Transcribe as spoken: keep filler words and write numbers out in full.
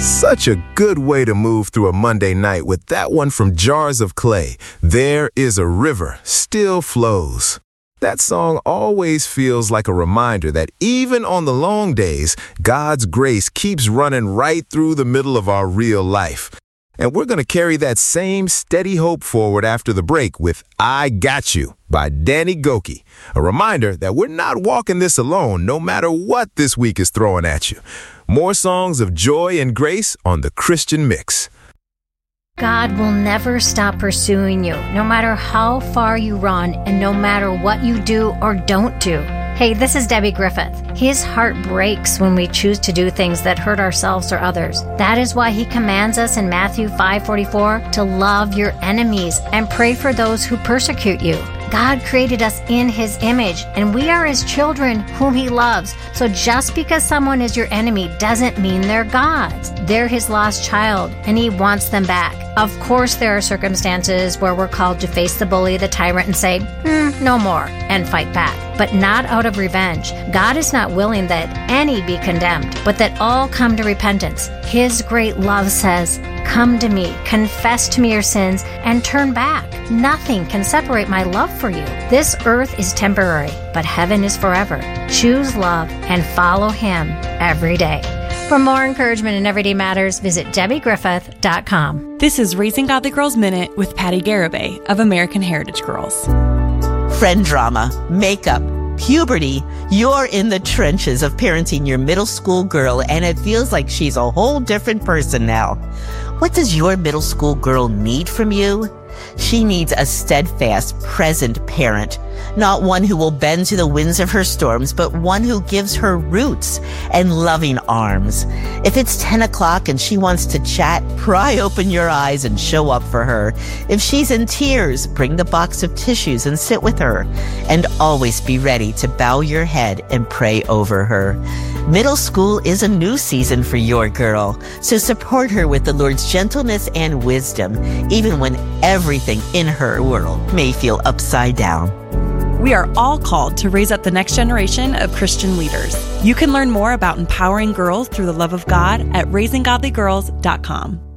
Such a good way to move through a Monday night with that one from Jars of Clay. There is a river, still flows. That song always feels like a reminder that even on the long days, God's grace keeps running right through the middle of our real life. And we're going to carry that same steady hope forward after the break with I Got You by Danny Gokey. A reminder that we're not walking this alone no matter what this week is throwing at you. More songs of joy and grace on the Christian Mix. God will never stop pursuing you, no matter how far you run and no matter what you do or don't do. Hey, this is Debbie Griffith. His heart breaks when we choose to do things that hurt ourselves or others. That is why he commands us in Matthew five forty-four to love your enemies and pray for those who persecute you. God created us in his image, and we are his children whom he loves. So just because someone is your enemy doesn't mean they're God's. They're his lost child, and he wants them back. Of course, there are circumstances where we're called to face the bully, the tyrant, and say, hmm, no more, and fight back. But not out of revenge. God is not willing that any be condemned, but that all come to repentance. His great love says, come to me, confess to me your sins, and turn back. Nothing can separate my love for you. This earth is temporary, but heaven is forever. Choose love and follow him every day. For more encouragement in Everyday Matters, visit debbie griffith dot com. This is Raising Godly Girls Minute with Patty Garibay of American Heritage Girls. Friend drama, makeup, puberty, you're in the trenches of parenting your middle school girl, and it feels like she's a whole different person now. What does your middle school girl need from you? She needs a steadfast, present parent, not one who will bend to the winds of her storms, but one who gives her roots and loving arms. If it's ten o'clock and she wants to chat, pry open your eyes and show up for her. If she's in tears, bring the box of tissues and sit with her. And always be ready to bow your head and pray over her. Middle school is a new season for your girl, so support her with the Lord's gentleness and wisdom, even when everything in her world may feel upside down. We are all called to raise up the next generation of Christian leaders. You can learn more about empowering girls through the love of God at raising godly girls dot com.